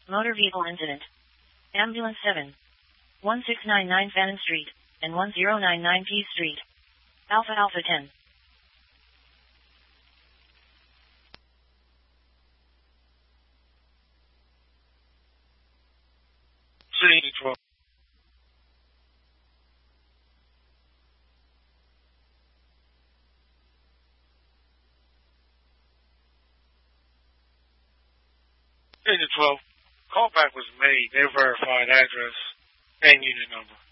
Motor vehicle incident. Ambulance 7. 1699 Fannin Street, and 1099 P Street. Alpha Alpha 10. City 12. City 12. Callback was made. Their verified address and unit number.